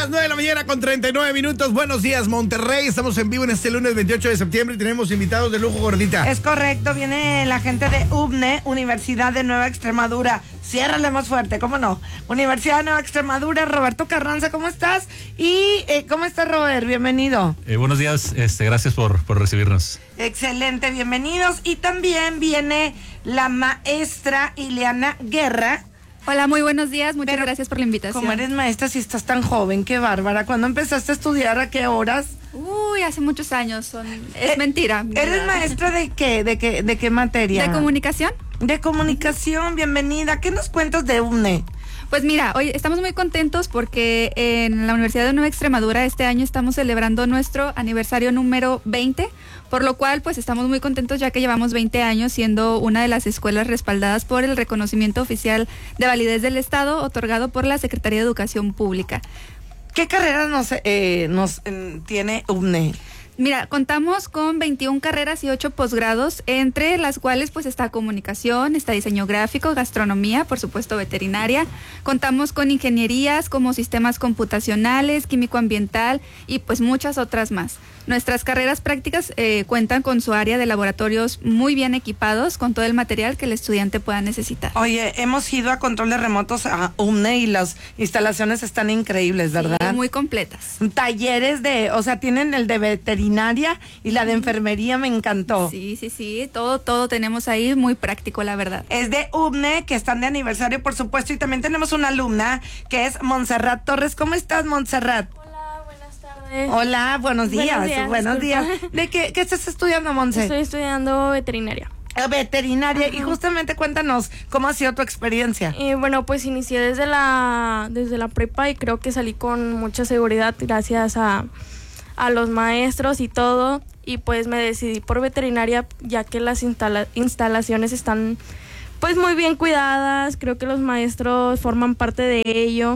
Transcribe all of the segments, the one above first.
las 9 de la mañana con 39 minutos. Buenos días, Monterrey. Estamos en vivo en este lunes 28 de septiembre y tenemos invitados de lujo, gordita. Es correcto, viene la gente de UBNE, Universidad de Nueva Extremadura. Ciérrale más fuerte, ¿cómo no? Universidad de Nueva Extremadura, Roberto Carranza, ¿cómo estás? Y, ¿cómo estás, Robert? Bienvenido. Buenos días, gracias por recibirnos. Excelente, bienvenidos. Y también viene la maestra Ileana Guerra. Hola, muy buenos días, muchas gracias por la invitación. Como eres maestra, si estás tan joven, qué bárbara. ¿Cuándo empezaste a estudiar? ¿A qué horas? Uy, hace muchos años, es mentira. ¿Eres maestra de qué? ¿De qué materia? ¿De comunicación? De comunicación, bienvenida. ¿Qué nos cuentas de UBNE? Pues mira, hoy estamos muy contentos porque en la Universidad de Nueva Extremadura este año estamos celebrando nuestro aniversario número 20, por lo cual pues estamos muy contentos ya que llevamos 20 años siendo una de las escuelas respaldadas por el reconocimiento oficial de validez del Estado otorgado por la Secretaría de Educación Pública. ¿Qué carreras tiene UBNE? Mira, contamos con 21 carreras y 8 posgrados, entre las cuales pues está comunicación, está diseño gráfico, gastronomía, por supuesto veterinaria. Contamos con ingenierías como sistemas computacionales, químico ambiental y pues muchas otras más. Nuestras carreras prácticas cuentan con su área de laboratorios muy bien equipados, con todo el material que el estudiante pueda necesitar. Oye, hemos ido a controles remotos a UBNE y las instalaciones están increíbles, ¿verdad? Sí, muy completas. Talleres tienen el de veterinaria y la de enfermería, me encantó. Sí, todo tenemos ahí, muy práctico, la verdad. Es de UBNE, que están de aniversario, por supuesto, y también tenemos una alumna que es Montserrat Torres. ¿Cómo estás, Montserrat? Hola, buenos días. Buenos días. ¿De qué estás estudiando, Montse? Estoy estudiando veterinaria. Veterinaria. Y justamente cuéntanos cómo ha sido tu experiencia. Bueno, pues inicié desde la prepa y creo que salí con mucha seguridad gracias a los maestros y todo. Y pues me decidí por veterinaria ya que las instalaciones están pues muy bien cuidadas. Creo que los maestros forman parte de ello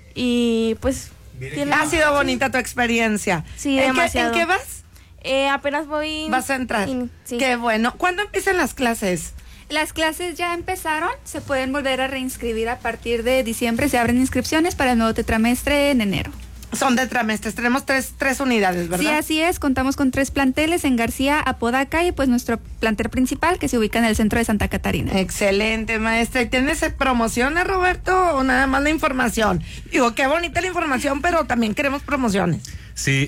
y pues... Ha sido bonita tu experiencia. Sí, demasiado. ¿En qué vas? Apenas voy... ¿Vas a entrar? Sí. Qué bueno. ¿Cuándo empiezan las clases? Las clases ya empezaron, se pueden volver a reinscribir a partir de diciembre, se abren inscripciones para el nuevo tetramestre en enero. Son de trimestres, tenemos tres unidades, ¿verdad? Sí, así es, contamos con 3 planteles en García, Apodaca y pues nuestro plantel principal que se ubica en el centro de Santa Catarina. Excelente, maestra. ¿Y tienes promociones, Roberto, o nada más la información? Digo, qué bonita la información, pero también queremos promociones. Sí,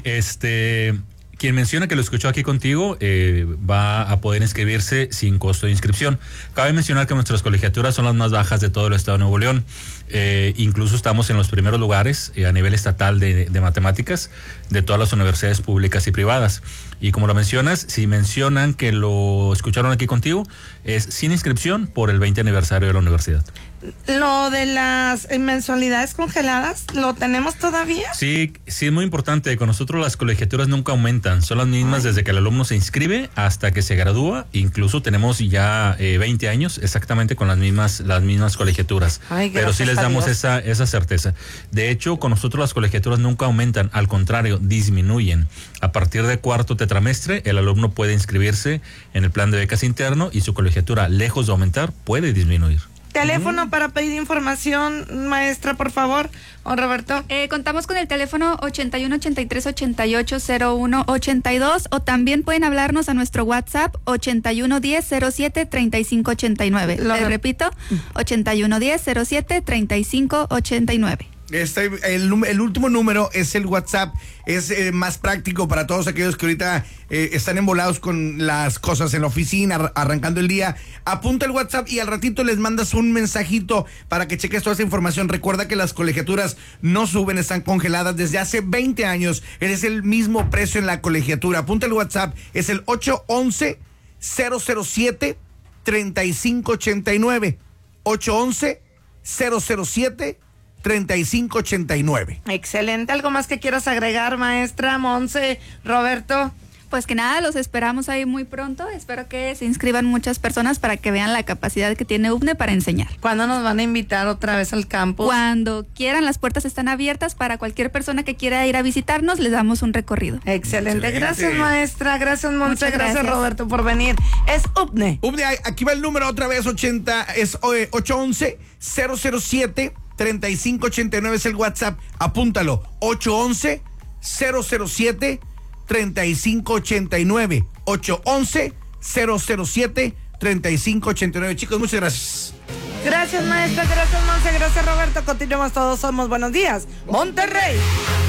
quien menciona que lo escuchó aquí contigo va a poder inscribirse sin costo de inscripción. Cabe mencionar que nuestras colegiaturas son las más bajas de todo el estado de Nuevo León. Incluso estamos en los primeros lugares a nivel estatal de matemáticas de todas las universidades públicas y privadas. Y como lo mencionas, si mencionan que lo escucharon aquí contigo, es sin inscripción por el 20 aniversario de la universidad. ¿Lo de las mensualidades congeladas lo tenemos todavía? Sí, es muy importante. Con nosotros las colegiaturas nunca aumentan. Son las mismas desde que el alumno se inscribe hasta que se gradúa. Incluso tenemos ya 20 años exactamente con las mismas colegiaturas. Pero sí les damos esa certeza. De hecho, con nosotros las colegiaturas nunca aumentan. Al contrario, disminuyen. A partir de cuarto tetramestre, el alumno puede inscribirse en el plan de becas interno y su colegiatura, lejos de aumentar, puede disminuir. Teléfono para pedir información, maestra, por favor, o Roberto. Contamos con el teléfono 81 83 88 01 82 o también pueden hablarnos a nuestro WhatsApp 81 10 07 35 89. Les repito, 81 10 07 35 89. El último número es el WhatsApp, es más práctico para todos aquellos que ahorita están embolados con las cosas en la oficina, arrancando el día. Apunta el WhatsApp y al ratito les mandas un mensajito para que cheques toda esa información. Recuerda que las colegiaturas no suben, están congeladas desde hace 20 años. Es el mismo precio en la colegiatura. Apunta el WhatsApp, es el 811 007 3589. 811 007 3589. Excelente. ¿Algo más que quieras agregar, maestra, Monse, Roberto? Pues que nada, los esperamos ahí muy pronto. Espero que se inscriban muchas personas para que vean la capacidad que tiene UBNE para enseñar. ¿Cuándo nos van a invitar otra vez al campus? Cuando quieran, las puertas están abiertas para cualquier persona que quiera ir a visitarnos, les damos un recorrido. Excelente. Gracias, maestra. Gracias, Monse. Gracias, Roberto, por venir. Es UBNE. UBNE, aquí va el número otra vez, 811 007 3589 es el WhatsApp. Apúntalo. 811-007-3589. 811-007-3589. Chicos, muchas gracias. Gracias, maestra. Gracias, Monse. Gracias, Roberto. Continuamos todos. Somos Buenos Días, Monterrey.